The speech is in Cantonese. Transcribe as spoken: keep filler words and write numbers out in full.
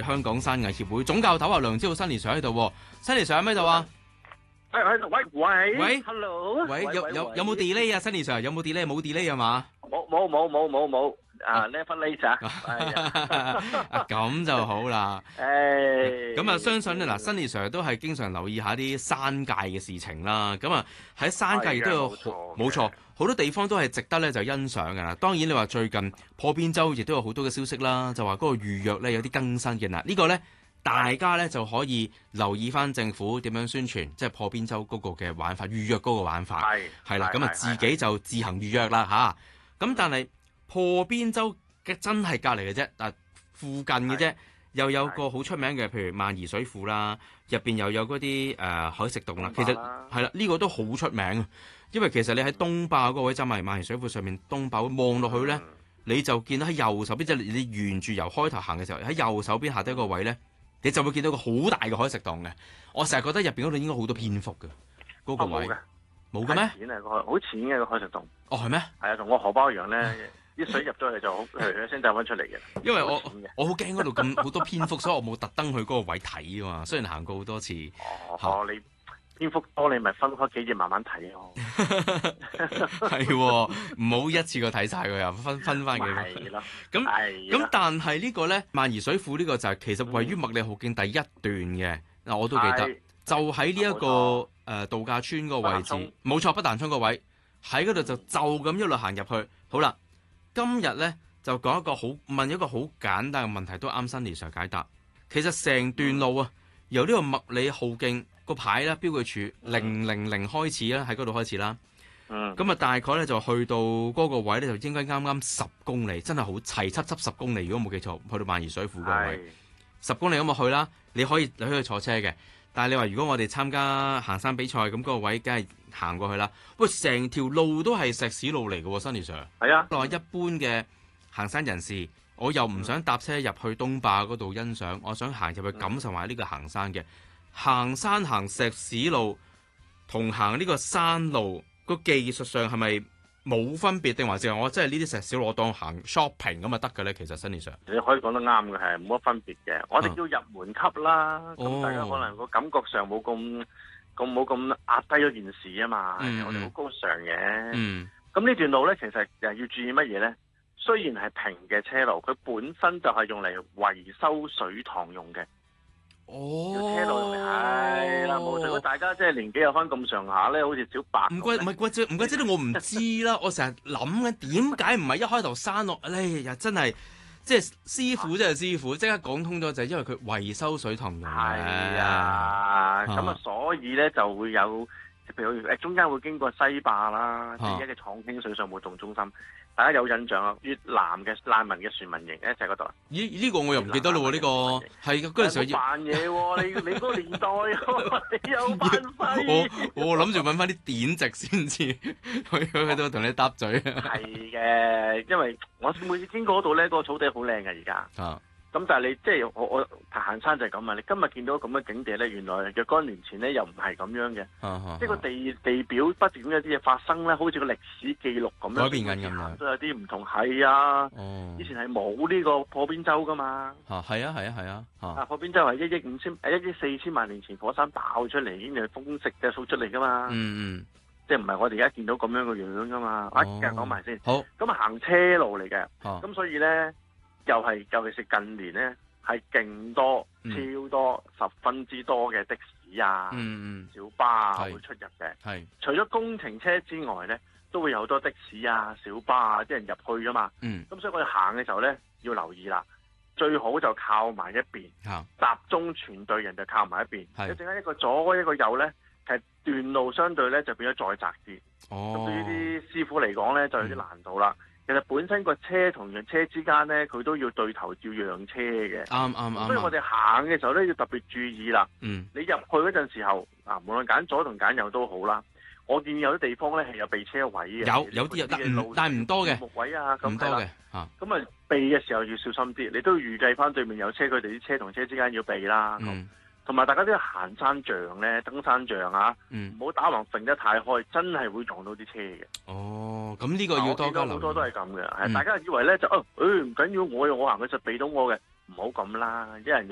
係香港山藝協會總教頭啊梁朝偉 Sunny Sir 喺度 ，Sunny Sir 喺咪度啊？ 喺喺度，喂喂喂 ，hello， 喂，有有有冇 delay 啊 ，Sunny Sir 有冇 delay？ 冇 delay 係嘛？ 冇冇冇冇冇冇，啊 never late 啊， 啊咁就好啦。 誒， 咁啊，相信咧嗱，Sunny Sir 都係經常留意下啲山界嘅事情啦。咁啊，喺山界亦都有好冇錯，好多地方都係值得咧就欣賞㗎啦。當然你話最近破邊洲亦都有好多嘅消息啦，就話嗰個預約咧有啲更新嘅嗱，呢個咧。大家咧就可以留意翻政府點樣宣傳，即係破邊洲嗰個嘅玩法，預約嗰個玩法係係啦，咁啊自己就自行預約啦嚇。咁但係破邊洲嘅真係隔離嘅啫，嗱附近嘅啫，又有個好出名嘅，譬如萬宜水庫啦，入邊又有嗰啲誒海蝕洞啦。其實係啦，呢個都好出名，因為其實你喺東壩嗰位站埋萬宜水庫上面東壩望落去咧，你就見到喺右手邊，即係你沿住由開頭行嘅時候，喺右手邊下低個位咧。你就會見到個好大嘅海蝕洞嘅，我成日覺得入邊嗰度應該好多蝙蝠嘅嗰個位，冇嘅咩？ 淺啊個好淺嘅個海蝕洞。哦係咩？ 係啊，同我荷包一樣咧，啲水入咗去就好，佢先走翻出嚟嘅。 因為我我好驚嗰度咁好多蝙蝠，所以我冇特登去嗰個位睇啊嘛。雖然行過好多次。 哦，你蝙蝠多，你咪分開幾隻慢慢睇咯。 係，唔好一次過睇晒佢，又分分翻幾個。 係咯。 咁咁，但係呢個咧，萬宜水庫呢個就係其實位於麥理浩徑第一段嘅嗱，我都記得，就喺呢一個誒度假村個位置，冇錯，北潭涌個位喺嗰度就就咁一路行入去。好啦，今日咧就講一個好問一個好簡單嘅問題，都啱 Sunny Sir 解答。其實成段路啊，由呢個麥理浩徑個牌啦，標記處零零零開始啦，喺嗰度開始啦。嗯。咁啊，大概咧就去到嗰個位咧，就應該啱啱十公里，真係好齊七七十公里。如果冇記錯，去到萬宜水庫個位，十公里咁啊去啦。你可以你可以坐車嘅，但係你話如果我哋參加行山比賽，咁嗰個位梗係行過去啦。喂，成條路都係石屎路嚟嘅喎 ，Sunny Sir。係啊。話一般嘅行山人士，我又唔想搭車入去東壩嗰度欣賞，我想行入去感受下呢個行山嘅。行山行石屎路同行呢個山路個技術上係咪冇分別，定還是我真係呢啲石屎路我當行 shopping 咁啊得嘅咧？其實 Sunny Sir，你可以講得啱嘅，係冇乜分別嘅。我哋叫入門級啦，咁、哦、大家可能個感覺上冇咁咁冇咁壓低咗件事啊嘛。嗯、我哋好高尚嘅。嗯。咁呢段路咧，其實誒要注意乜嘢咧？雖然係平嘅車路，佢本身就係用嚟維修水塘用嘅。哦，車路用嚟係啦，冇錯。如果大家即係年紀有翻咁上下咧，好似小白，唔怪唔係怪知唔怪知道我唔知啦。我成日諗嘅，點解唔係一開頭山落？哎呀，真係即係師傅，真係師傅，即刻講通咗就係因為佢維修水塘用嘅。係啊，咁啊，所以咧就會有，譬如誒中間會經過西壩啦，即係而家嘅創興水上活動中心。大家有印象啊？越南嘅難民嘅船民營咧就喺嗰度。咦？呢、這個我又唔記得咯喎，呢、這個係嘅嗰陣時。扮嘢喎！你你嗰個年代，你有扮廢。我我諗住揾翻啲典籍先至去去去到同你搭嘴。係嘅，因為我每次經過嗰度咧，嗰、那個草地好靚嘅而家。啊。咁但係你即係我我行山就係咁啊！你今日見到咁嘅景地咧，原來若干年前咧又唔係咁樣嘅，啊啊、即係個地地表不斷有啲嘢發生咧，好似個歷史記錄咁樣改變緊咁樣，都有啲唔同。係啊，哦、以前係冇呢個破邊洲噶嘛。嚇係啊係啊係啊！啊，啊破邊洲係一億五千誒一億四千萬年前火山爆出嚟，跟住風食嘅掃出嚟噶嘛。嗯嗯，即係唔係我哋而家見到咁樣嘅樣噶嘛？啊、哦，繼續講埋先。好。咁啊行車路嚟嘅，咁、啊、所以咧。又係，尤其是近年咧，係勁多、嗯、超多、十分之多嘅的，的士啊、嗯、小巴啊會出入嘅。係除咗工程車之外咧，都會有好多的士啊、小巴啊啲人入去噶嘛。嗯。咁所以我哋行嘅時候咧，要留意啦，最好就靠埋一邊，啊、集中全隊人就靠埋一邊。係。一陣間一個左一個右咧，其實段路相對咧就變咗再窄啲。哦。咁對於啲師傅嚟講咧，就有啲難度啦。嗯其實本身個車同樣車之間咧，佢都要對頭要讓車嘅。啱啱啱。所以我哋行嘅時候咧，要特別注意啦。嗯。你入去嗰陣時候，啊，無論揀左同揀右都好啦。我見有啲地方咧係有避車位嘅。有有啲有，但唔但係唔多嘅。木位啊，咁係啦。嚇。咁啊，避嘅時候要小心啲，你都要預計翻對面有車，佢哋啲車同車之間要避啦。嗯。同埋大家都要行山杖咧，登山杖啊，唔好、嗯、打橫揈得太開，真係會撞到啲車嘅。哦，咁呢個要多加留意。好多都係咁嘅，係、嗯、大家以為咧就哦，誒唔緊要，我有我行佢就避到我嘅，唔好咁啦，一人。